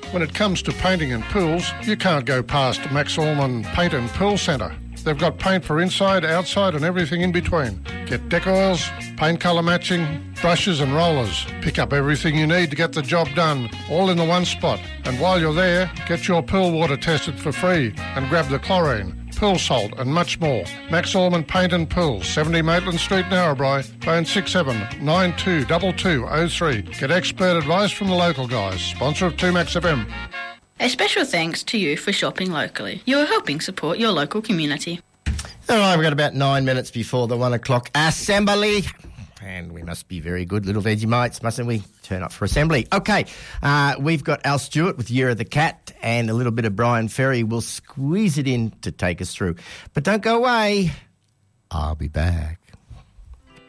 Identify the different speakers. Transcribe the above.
Speaker 1: When it comes to painting and pools, you can't go past Max Allman Paint and Pool Centre. They've got paint for inside, outside and everything in between. Get deck oils, paint colour matching, brushes and rollers. Pick up everything you need to get the job done, all in the one spot. And while you're there, get your pool water tested for free and grab the chlorine, pool salt and much more. Max Allman Paint and Pool, 70 Maitland Street, Narrabri. Phone 67922203. Get expert advice from the local guys. Sponsor of 2Max FM.
Speaker 2: A special thanks to you for shopping locally. You are helping support your local community.
Speaker 3: All right, we've got about 9 minutes before the 1 o'clock assembly. And we must be very good little Vegemites, mustn't we? Turn up for assembly. Okay, we've got Al Stewart with Year of the Cat and a little bit of Brian Ferry. We'll squeeze it in to take us through. But don't go away. I'll be back.